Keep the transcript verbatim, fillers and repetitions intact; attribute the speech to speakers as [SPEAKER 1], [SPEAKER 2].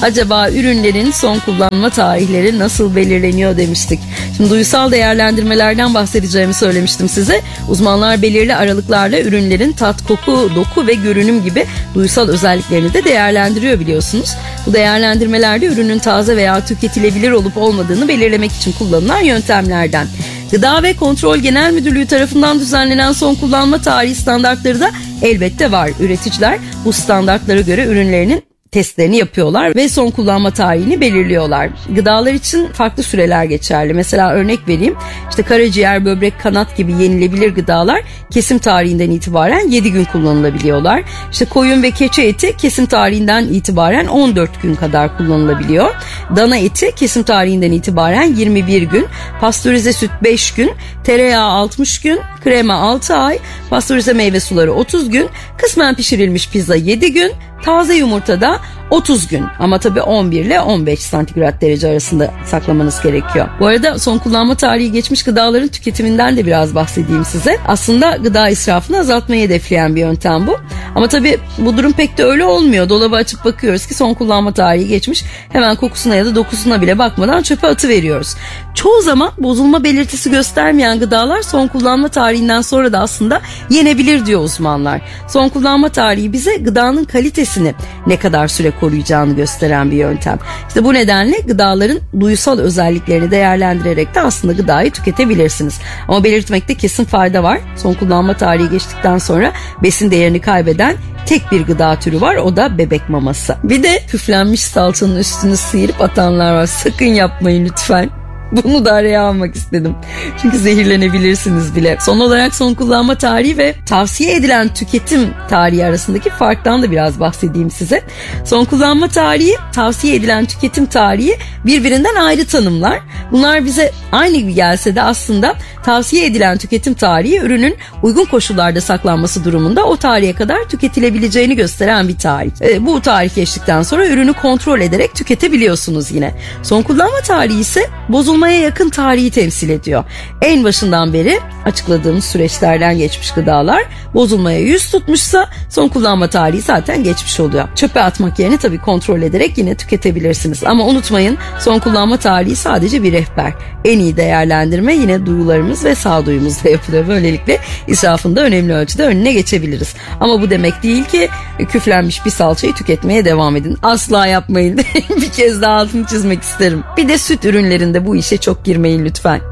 [SPEAKER 1] Acaba ürünlerin son kullanma tarihleri nasıl belirleniyor demiştik. Şimdi duysal değerlendirmelerden bahsedeceğimi söylemiştim size. Uzmanlar belirli aralıklarla ürünlerin tat, koku, doku ve görünüm gibi duysal özelliklerini de değerlendiriyor biliyorsunuz. Bu değerlendirmelerde ürünün taze veya tüketilebilir olup olmadığını belirlemek için kullanılan yöntemlerden. Gıda ve Kontrol Genel Müdürlüğü tarafından düzenlenen son kullanma tarihi standartları da elbette var. Üreticiler bu standartlara göre ürünlerinin testlerini yapıyorlar ve son kullanma tarihini belirliyorlar. Gıdalar için farklı süreler geçerli. Mesela örnek vereyim. İşte karaciğer, böbrek, kanat gibi yenilebilir gıdalar kesim tarihinden itibaren yedi gün kullanılabiliyorlar. İşte koyun ve keçi eti kesim tarihinden itibaren on dört gün kadar kullanılabiliyor. Dana eti kesim tarihinden itibaren yirmi bir gün, pastörize süt beş gün, tereyağı altmış gün, krema altı ay, pastörize meyve suları otuz gün, kısmen pişirilmiş pizza yedi gün, taze yumurta da otuz gün, ama tabii on bir ile on beş santigrat derece arasında saklamanız gerekiyor. Bu arada son kullanma tarihi geçmiş gıdaların tüketiminden de biraz bahsedeyim size. Aslında gıda israfını azaltmayı hedefleyen bir yöntem bu. Ama tabii bu durum pek de öyle olmuyor. Dolabı açıp bakıyoruz ki son kullanma tarihi geçmiş. Hemen kokusuna ya da dokusuna bile bakmadan çöpe atıveriyoruz. Çoğu zaman bozulma belirtisi göstermeyen gıdalar son kullanma tarihinden sonra da aslında yenebilir diyor uzmanlar. Son kullanma tarihi bize gıdanın kalitesini ne kadar süre koruyacağını gösteren bir yöntem. İşte bu nedenle gıdaların duysal özelliklerini değerlendirerek de aslında gıdayı tüketebilirsiniz. Ama belirtmekte kesin fayda var. Son kullanma tarihi geçtikten sonra besin değerini kaybeden tek bir gıda türü var, o da bebek maması. Bir de küflenmiş salçanın üstünü sıyırıp atanlar var. Sakın yapmayın lütfen. Bunu da araya almak istedim. Çünkü zehirlenebilirsiniz bile. Son olarak son kullanma tarihi ve tavsiye edilen tüketim tarihi arasındaki farktan da biraz bahsedeyim size. Son kullanma tarihi, tavsiye edilen tüketim tarihi birbirinden ayrı tanımlar. Bunlar bize aynı gibi gelse de aslında tavsiye edilen tüketim tarihi ürünün uygun koşullarda saklanması durumunda o tarihe kadar tüketilebileceğini gösteren bir tarih. E, bu tarih geçtikten sonra ürünü kontrol ederek tüketebiliyorsunuz yine. Son kullanma tarihi ise bozulmaya yakın tarihi temsil ediyor. En başından beri açıkladığımız süreçlerden geçmiş gıdalar bozulmaya yüz tutmuşsa son kullanma tarihi zaten geçmiş oluyor. Çöpe atmak yerine tabii kontrol ederek yine tüketebilirsiniz. Ama unutmayın, son kullanma tarihi sadece bir rehber. En iyi değerlendirme yine duyularımız ve sağduyumuzla yapılıyor. Böylelikle israfın da önemli ölçüde önüne geçebiliriz. Ama bu demek değil ki küflenmiş bir salçayı tüketmeye devam edin. Asla yapmayın. Bir kez daha altını çizmek isterim. Bir de süt ürünlerinde bu işe çok girmeyin lütfen.